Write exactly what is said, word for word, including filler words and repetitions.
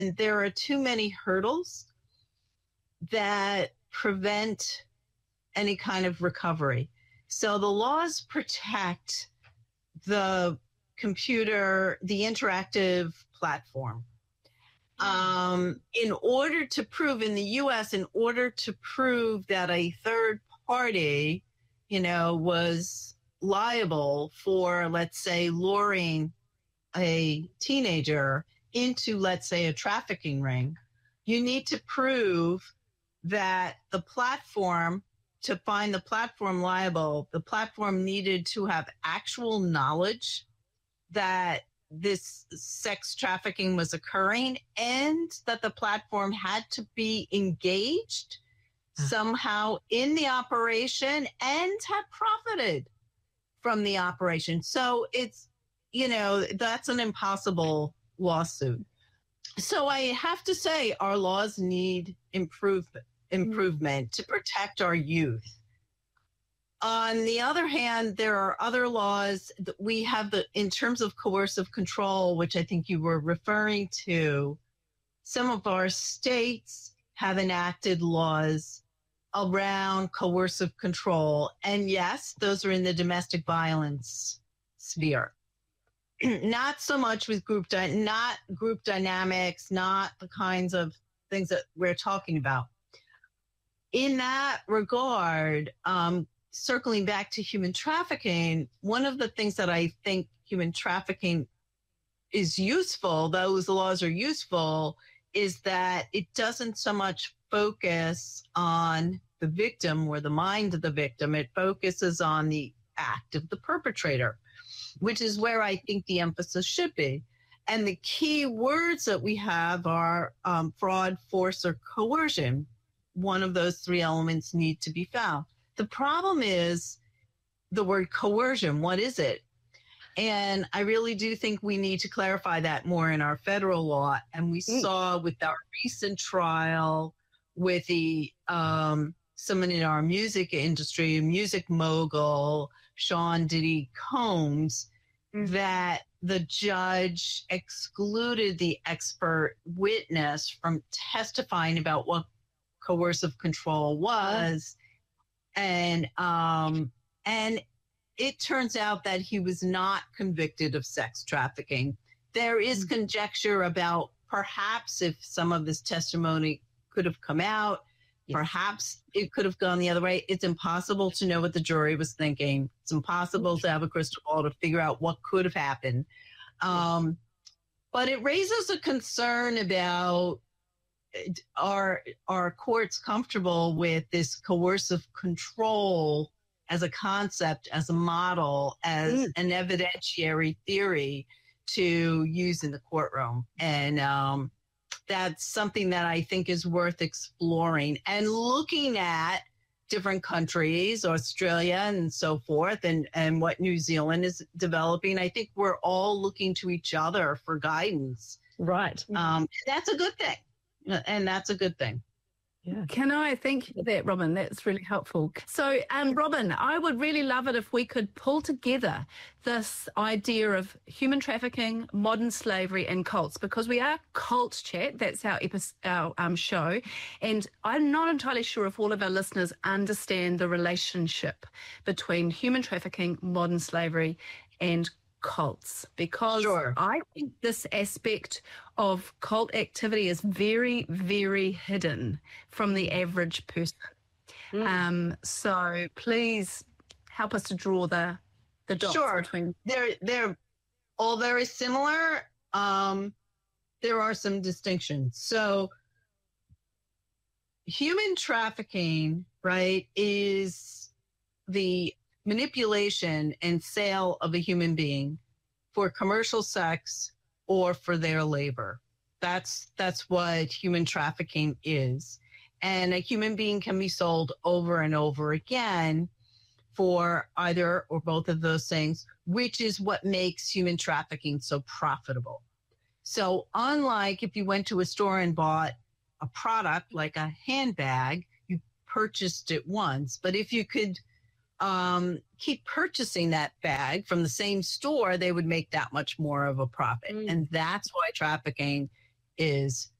there are too many hurdles that prevent any kind of recovery. So the laws protect the computer, the interactive platform. Um, in order to prove in the U S, in order to prove that a third party, you know, was liable for, let's say, luring a teenager into, let's say, a trafficking ring, you need to prove that the platform, to find the platform liable, the platform needed to have actual knowledge that this sex trafficking was occurring and that the platform had to be engaged uh. somehow in the operation and have profited from the operation. So it's, you know, that's an impossible lawsuit. So I have to say our laws need improvement, improvement to protect our youth. On the other hand, there are other laws that we have the, in terms of coercive control, which I think you were referring to. Some of our states have enacted laws around coercive control. And yes, those are in the domestic violence sphere. Not so much with group, di- not group dynamics, not the kinds of things that we're talking about. In that regard, um, circling back to human trafficking, one of the things that I think human trafficking is useful, those laws are useful, is that it doesn't so much focus on the victim or the mind of the victim. It focuses on the act of the perpetrator, which is where I think the emphasis should be. And the key words that we have are um, fraud, force, or coercion. One of those three elements need to be found. The problem is the word coercion. What is it? And I really do think we need to clarify that more in our federal law. And we mm. saw with our recent trial with the um, someone in our music industry, music mogul, Sean Diddy Combs, mm. that the judge excluded the expert witness from testifying about what coercive control was. Mm. And um, and it turns out that he was not convicted of sex trafficking. There is mm-hmm. conjecture about perhaps if some of this testimony could have come out, yes. perhaps it could have gone the other way. It's impossible to know what the jury was thinking. It's impossible mm-hmm. to have a crystal ball to figure out what could have happened. Um, but it raises a concern about Are are courts comfortable with this coercive control as a concept, as a model, as mm. an evidentiary theory to use in the courtroom? And um, that's something that I think is worth exploring and looking at different countries, Australia and so forth, and, and what New Zealand is developing. I think we're all looking to each other for guidance. Right. Um, that's a good thing. And that's a good thing. Yeah. Can I thank you for that, Robin? That's really helpful. So, um, Robin, I would really love it if we could pull together this idea of human trafficking, modern slavery, and cults, because we are Cult Chat. That's our episode, our um, show. And I'm not entirely sure if all of our listeners understand the relationship between human trafficking, modern slavery, and cults, because sure. I think this aspect of cult activity is very, very hidden from the average person. Mm. Um, so please help us to draw the the dots sure. between. They're they're all very similar. Um, there are some distinctions. So human trafficking, right, is the manipulation and sale of a human being for commercial sex or for their labor. That's that's what human trafficking is. And a human being can be sold over and over again for either or both of those things, which is what makes human trafficking so profitable. So unlike if you went to a store and bought a product like a handbag, you purchased it once. But if you could um, keep purchasing that bag from the same store, they would make that much more of a profit. Mm. And that's why trafficking is